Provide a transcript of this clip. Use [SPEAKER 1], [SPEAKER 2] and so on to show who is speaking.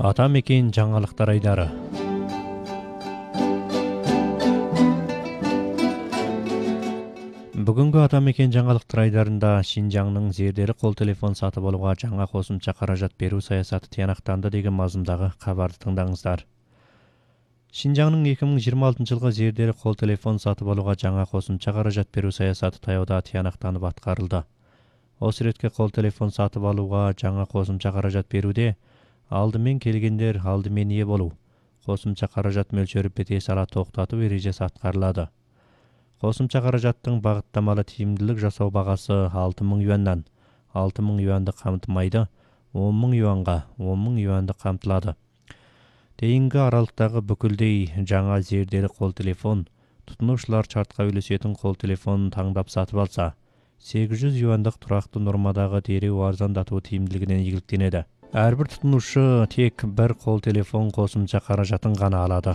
[SPEAKER 1] Атамекен жаңалықтар айдары. Бүгінгі Атамекен жаңалықтар айдарында Шинжаңның зерделі қол телефон сатып алуға жаңа қосымша қаражат беру саясаты тиянақтанды деген мазмұндағы хабарды тыңдаңыздар. Шинжаңның 2026 жылғы зерделі қол телефон сатып алуға жаңа қосымша қаражат беру саясаты таяуда тиянақтанып атқарылды. Осы ретке қол телефон сатып алуға жаңа қосымша қаражат беруде алдымен келгендер алдымен ие болу, қосымша қаражат мөлшері бете сала тоқтату ережесі атқарылады. Қосымша қаражаттың бағыттамалы тиімділік жасау бағасы 6000 юаннан 6000 юанды қамтымайды, 10000 юанға 10000 юанды қамтылады. Дейінгі аралықтағы бүкілдей жаңа зерделі қол телефон тұтынушылар шартқа үйлесетін қол телефонын таңдап сатып алса, 800 юандық тұрақты нормадағы дереу арзандату тиімділігінен игіліктенеді. Әрбір тұтынушы тек бір қол телефон қосымша қаражатын ғана алады.